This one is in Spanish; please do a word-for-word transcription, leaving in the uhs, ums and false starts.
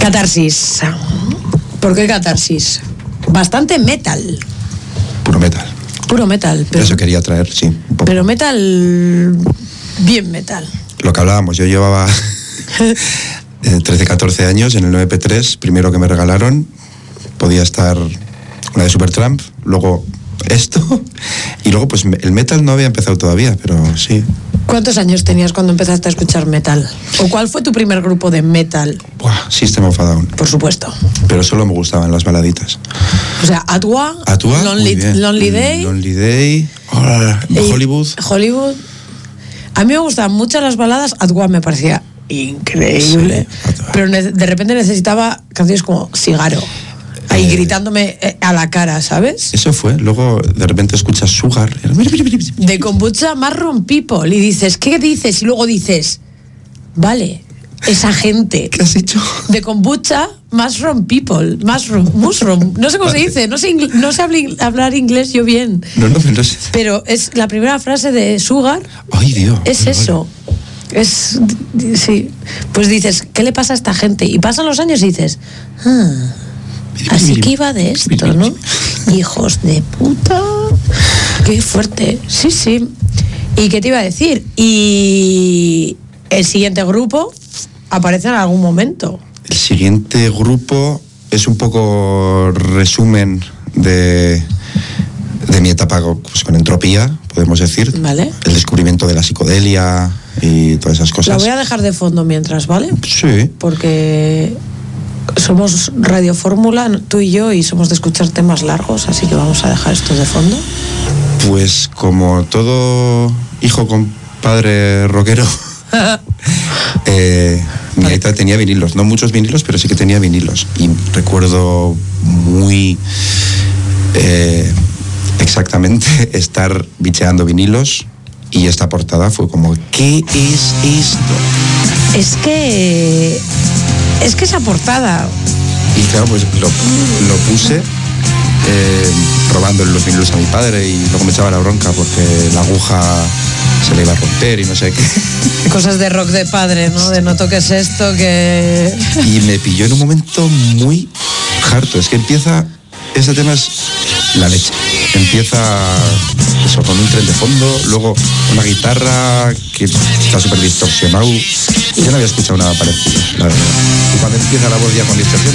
Catarsis. ¿Por qué catarsis? Bastante metal. Puro metal. Puro metal. Pero, Eso quería traer, sí. Un poco. Pero metal... Bien metal. Lo que hablábamos, yo llevaba trece, catorce años en el nueve P tres, primero que me regalaron. Podía estar una de Supertramp, luego esto, y luego pues el metal no había empezado todavía, pero sí. ¿Cuántos años tenías cuando empezaste a escuchar metal? ¿O cuál fue tu primer grupo de metal? Buah, System of a Down. Por supuesto. Pero solo me gustaban las baladitas. O sea, Atwa, Atwa Lonely, Lonely Day. Lonely Day, oh, Hollywood. Hollywood. A mí me gustaban mucho las baladas. Atwa me parecía increíble. Sí, pero de repente necesitaba canciones como Cigaro. Ahí eh, gritándome a la cara, ¿sabes? Eso fue. Luego de repente escuchas Sugar. De Kombucha Mushroom People. Y dices, ¿qué dices? Y luego dices, vale, esa gente. ¿Qué has hecho? De Kombucha Mushroom People. Mushroom, mushroom. No sé cómo se dice. No sé, no sé hablar inglés yo bien. No, no, no sé. Pero es la primera frase de Sugar. Ay, Dios. Es vale, eso. Vale. Es, sí. Pues dices, ¿qué le pasa a esta gente? Y pasan los años y dices, ah... Así que iba de esto, ¿no? Hijos de puta. Qué fuerte. Sí, sí. ¿Y qué te iba a decir? Y el siguiente grupo aparece en algún momento. El siguiente grupo es un poco resumen de, de mi etapa pues, con Entropía, podemos decir. Vale. El descubrimiento de la psicodelia y todas esas cosas. La voy a dejar de fondo mientras, ¿vale? Sí. Porque... somos Radio Fórmula, tú y yo, y somos de escuchar temas largos, así que vamos a dejar esto de fondo. Pues como todo hijo con padre rockero, eh, mi aita tenía vinilos, no muchos vinilos, pero sí que tenía vinilos. Y recuerdo muy eh, exactamente estar bicheando vinilos y esta portada fue como, ¿qué es esto? Es que... Es que esa portada... Y claro, pues lo, lo puse eh, probando los vinilos a mi padre y luego me echaba la bronca porque la aguja se le iba a romper y no sé qué. Cosas de rock de padre, ¿no? De no toques esto, que... Y me pilló en un momento muy harto. Es que empieza... Ese tema es la leche. Empieza eso, con un tren de fondo, luego una guitarra que está súper distorsionado. Yo no había escuchado nada parecido, la verdad. Y cuando empieza la voz ya con distorsión...